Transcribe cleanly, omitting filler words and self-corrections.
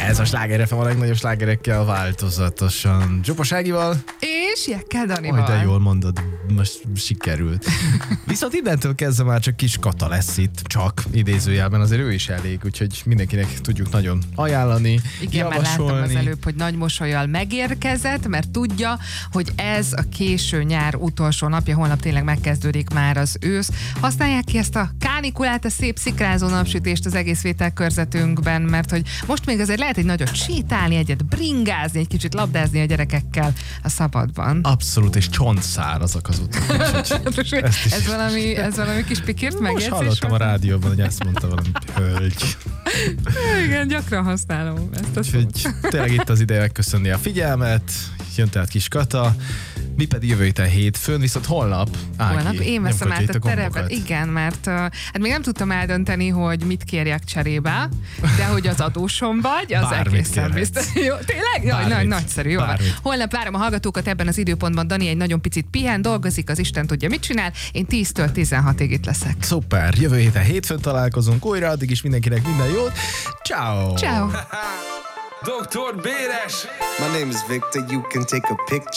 Ez a Sláger FM a legnagyobb slágerekkel változatosan. Csupos Ágival. És Jekkel Danival. De jól mondod, most sikerült. Viszont innentől kezdve már csak kis Kata lesz itt, csak idézőjelben, azért ő is elég, úgyhogy mindenkinek tudjuk nagyon ajánlani, igen, javasolni. már láttam az előbb, hogy nagy mosollyal megérkezett, mert tudja, hogy ez a késő nyár utolsó napja, holnap tényleg megkezdődik már az ősz. Használják ki ezt a kánikulát, a szép szikrázó napsütést az egész vételkörzetünkben, mert hogy most még azért lehet egy nagyot sétálni, egyet bringázni, egy kicsit labdázni a gyerekekkel a szabadban. Abszolút, és csontszárazak az utak. Ez valami kis pikírt megjegyzés? Most hallottam a rádióban, hogy ezt mondta valami hölgy. Igen, gyakran használom ezt a szót. Tényleg itt az ideje megköszönni a figyelmet, jön tehát kis Kata, mi pedig jövő héten hétfőn, viszont holnap én veszem át a terepet. Igen, mert hát még nem tudtam eldönteni, hogy mit kérjek cserébe, de hogy az adósom vagy, az egészen biztos. Jó, tényleg? Jaj, nagyszerű. Jó. Holnap várom a hallgatókat ebben az időpontban. Dani egy nagyon picit pihen, dolgozik, az Isten tudja, mit csinál. Én 10-től 16-ig itt leszek. Szuper, jövő héten hétfőn találkozunk újra, addig is mindenkinek minden jót. Ciao. Ciao. Dr. Béres! My name is Victor, you can take a picture.